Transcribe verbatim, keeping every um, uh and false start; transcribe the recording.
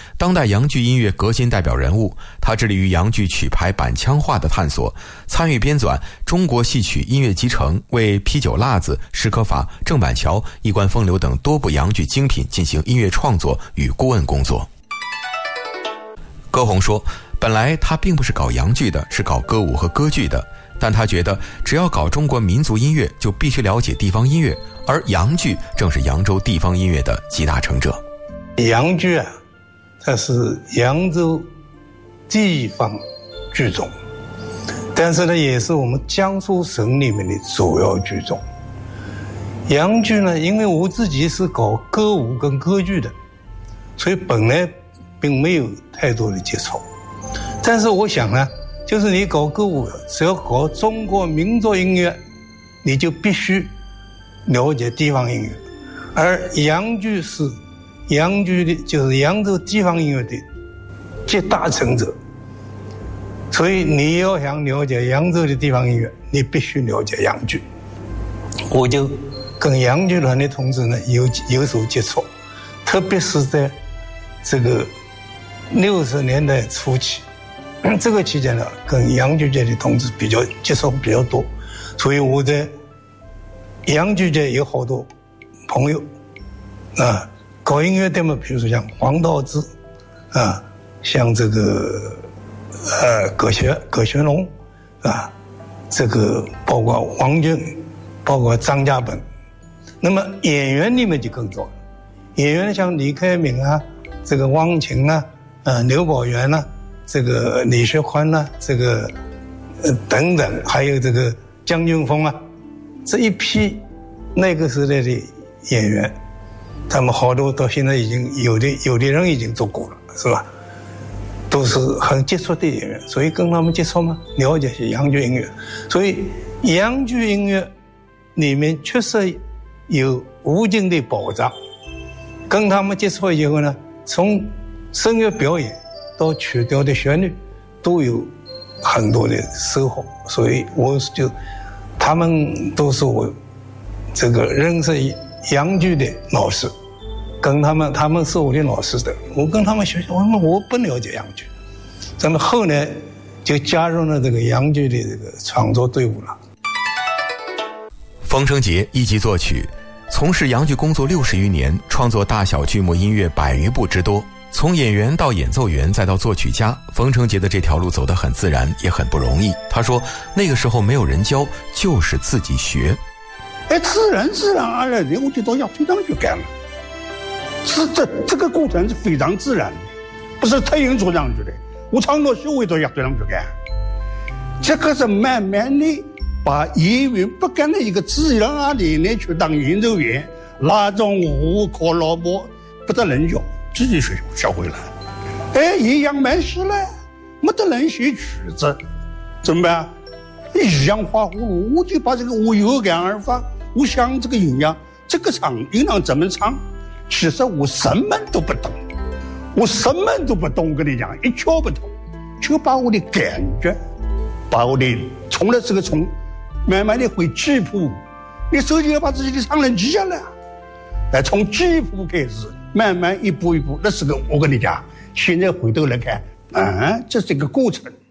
当代洋剧音乐革新代表人物。他致力于洋剧曲牌板腔化的探索，参与编纂《中国戏曲音乐集成》，为《啤酒辣子》、《史可法》、《郑板桥》、《一贯风流》等多部洋剧精品进行音乐创作与顾问工作。歌红说，本来他并不是搞洋剧的，是搞歌舞和歌剧的，但他觉得只要搞中国民族音乐，就必须了解地方音乐，而洋剧正是扬州地方音乐的集大成者。 洋剧啊，它是扬州地方剧种，但是呢，也是我们江苏省里面的主要剧种。洋剧呢，因为我自己是搞歌舞跟歌剧的，所以本来并没有太多的接触。但是我想呢，就是你搞歌舞，只要搞中国民族音乐，你就必须了解地方音乐，而洋剧是洋剧的，就是扬州地方音乐的集大成者。所以你要想了解扬州的地方音乐，你必须了解洋剧。我就跟洋剧团的同志呢有有所接触，特别是在这个六十年代初期，这个期间呢，跟洋剧界的同志比较接触比较多，所以我在洋剧界有好多朋友啊，搞音乐的嘛，比如说像黄道之啊，像这个呃葛学葛学龙啊，这个包括王俊，包括张家本。那么演员里面就更多了，演员像李开明啊，这个汪晴啊，呃刘宝元啊，这个李学宽啊，这个呃等等，还有这个江俊峰啊，这一批那个时代的演员，他们好多到现在已经有的有的人已经做过了，是吧？都是很杰出的演员，所以跟他们接触嘛，了解些洋剧音乐。所以洋剧音乐里面确实有无尽的宝藏。跟他们接触以后呢，从声乐表演到曲调的旋律，都有很多的收获。所以我就他们都是我这个认识洋剧的老师。跟他们，他们是我的老师的，我跟他们学习，我们我不了解洋剧，咱们后来就加入了这个洋剧的这个创作队伍了。 冯承杰一级作曲，从事洋剧工作六十余年，创作大小剧目音乐百余部之多。从演员到演奏员，再到作曲家，冯承杰的这条路走得很自然，也很不容易。他说，那个时候没有人教，就是自己学。 哎，自然自然而然的，我就到乐队上去干了。是这这个过程是非常自然的，不是特意做上去的。我唱到学会到乐队上去干，这个是慢慢的把演员不干的一个自然而然的去当演奏员，那种我靠老婆不得人教，自己学学会了。哎，一样慢戏了，没得人写曲子，怎么办？一样画葫芦，我就把这个我有感而发，我想这个音乐，这个唱音量怎么唱？其实我什么都不懂，我什么都不懂，我跟你讲，一窍不通，就把我的感觉，把我的从来这个从慢慢的会记谱，你首先要把自己的唱人记下来，哎，从记谱开始，慢慢一步一步，那是个我跟你讲，现在回头来看，啊，这是一个过程。